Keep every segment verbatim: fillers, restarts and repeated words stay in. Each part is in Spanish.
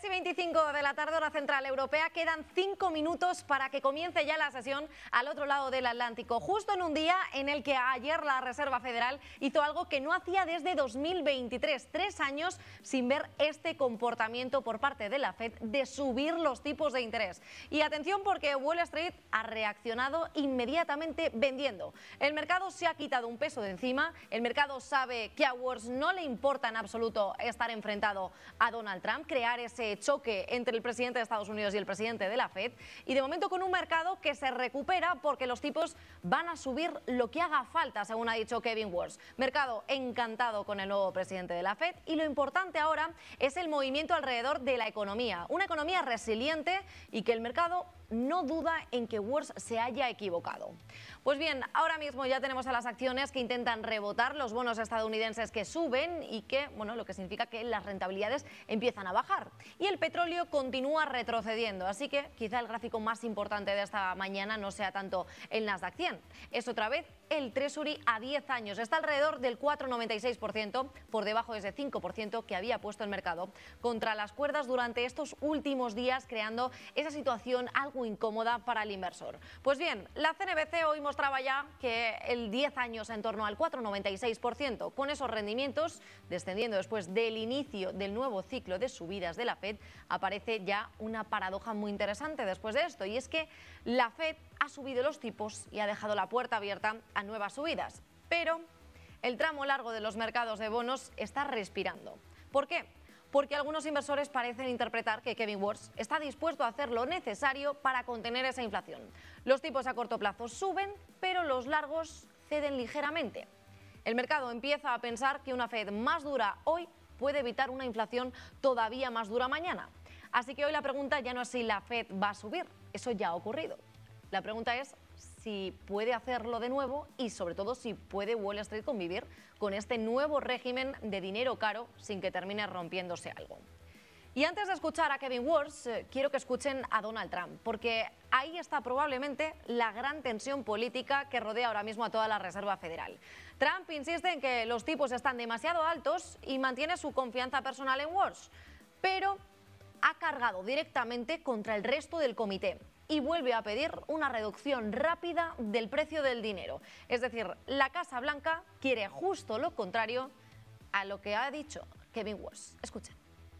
y veinticinco de la tarde, hora central europea. Quedan cinco minutos para que comience ya la sesión al otro lado del Atlántico. Justo en un día en el que ayer la Reserva Federal hizo algo que no hacía desde dos mil veintitrés. Tres años sin ver este comportamiento por parte de la Fed de subir los tipos de interés. Y atención, porque Wall Street ha reaccionado inmediatamente vendiendo. El mercado se ha quitado un peso de encima. El mercado sabe que a Wall no le importa en absoluto estar enfrentado a Donald Trump, crear ese choque entre el presidente de Estados Unidos y el presidente de la Fed, y de momento con un mercado que se recupera porque los tipos van a subir lo que haga falta, según ha dicho Kevin Warsh. Mercado encantado con el nuevo presidente de la Fed, y lo importante ahora es el movimiento alrededor de la economía, una economía resiliente y que el mercado no duda en que Warsh se haya equivocado. Pues bien, ahora mismo ya tenemos a las acciones que intentan rebotar, los bonos estadounidenses que suben y que, bueno, lo que significa que las rentabilidades empiezan a bajar. Y el petróleo continúa retrocediendo, así que quizá el gráfico más importante de esta mañana no sea tanto el Nasdaq cien, es otra vez el Treasury a diez años. Está alrededor del cuatro coma noventa y seis por ciento, por debajo de ese cinco por ciento que había puesto el mercado contra las cuerdas durante estos últimos días, creando esa situación algo incómoda para el inversor. Pues bien, la C N B C hoy mostraba ya que el diez años en torno al cuatro coma noventa y seis por ciento, con esos rendimientos descendiendo después del inicio del nuevo ciclo de subidas de la Fed, aparece ya una paradoja muy interesante después de esto, y es que la Fed ha subido los tipos y ha dejado la puerta abierta a nuevas subidas, pero el tramo largo de los mercados de bonos está respirando. ¿Por qué? Porque algunos inversores parecen interpretar que Kevin Warsh está dispuesto a hacer lo necesario para contener esa inflación. Los tipos a corto plazo suben, pero los largos ceden ligeramente. El mercado empieza a pensar que una Fed más dura hoy puede evitar una inflación todavía más dura mañana. Así que hoy la pregunta ya no es si la Fed va a subir, eso ya ha ocurrido. La pregunta es si puede hacerlo de nuevo y sobre todo si puede Wall Street convivir con este nuevo régimen de dinero caro sin que termine rompiéndose algo. Y antes de escuchar a Kevin Warsh, eh, quiero que escuchen a Donald Trump, porque ahí está probablemente la gran tensión política que rodea ahora mismo a toda la Reserva Federal. Trump insiste en que los tipos están demasiado altos y mantiene su confianza personal en Warsh, pero ha cargado directamente contra el resto del comité y vuelve a pedir una reducción rápida del precio del dinero. Es decir, la Casa Blanca quiere justo lo contrario a lo que ha dicho Kevin Warsh. Escuchen.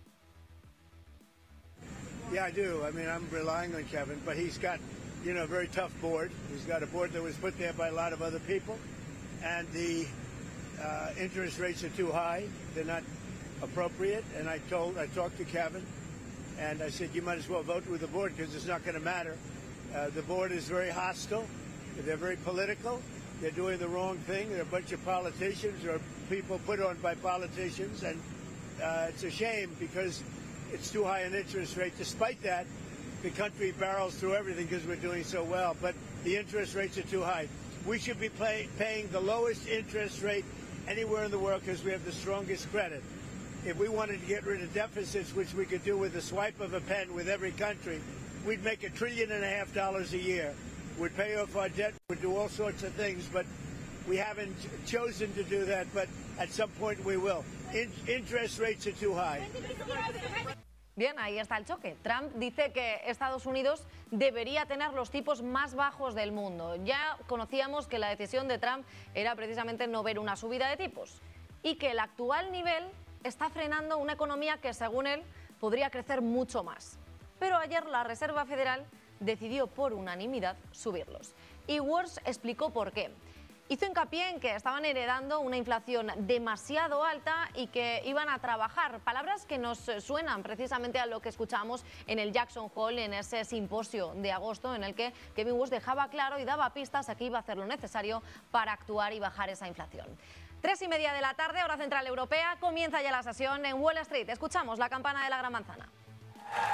Yeah, I do. I mean, I'm relying on Kevin, but he's got, you know, a very tough board. He's got a board that was put there by a lot of other people, and the uh, interest rates are too high. They're not appropriate. And I told, I talked to Kevin, and I said, you might as well vote with the board because it's not going to matter. Uh, the board is very hostile. They're very political. They're doing the wrong thing. They're a bunch of politicians or people put on by politicians, and uh, it's a shame because it's too high an interest rate. Despite that, the country barrels through everything because we're doing so well, but the interest rates are too high. We should be pay, paying the lowest interest rate anywhere in the world because we have the strongest credit. If we wanted to get rid of deficits, which we could do with the swipe of a pen with every country, we'd make a trillion and a half dollars a year. We'd pay off our debt, we'd do all sorts of things, but we haven't chosen to do that, but at some point we will. In interest rates are too high. Bien, ahí está el choque. Trump dice que Estados Unidos debería tener los tipos más bajos del mundo. Ya conocíamos que la decisión de Trump era precisamente no ver una subida de tipos y que el actual nivel está frenando una economía que, según él, podría crecer mucho más. Pero ayer la Reserva Federal decidió por unanimidad subirlos. Y Warsh explicó por qué. Hizo hincapié en que estaban heredando una inflación demasiado alta y que iban a trabajar, palabras que nos suenan precisamente a lo que escuchamos en el Jackson Hole, en ese simposio de agosto en el que Kevin Warsh dejaba claro y daba pistas a que iba a hacer lo necesario para actuar y bajar esa inflación. Tres y media de la tarde, hora central europea, comienza ya la sesión en Wall Street. Escuchamos la campana de la Gran Manzana.